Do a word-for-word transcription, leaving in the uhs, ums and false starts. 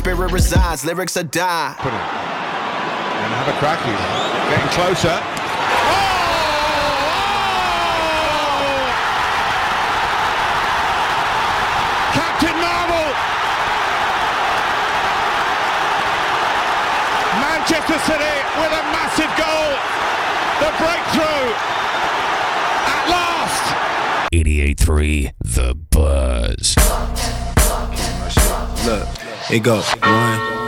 spirit resides, lyrics are die. Put it. And have a crack. He's getting closer. Captain Marvel! Manchester City with a massive goal. The breakthrough at last. eighty-eight point three The Buzz. Look, it go one.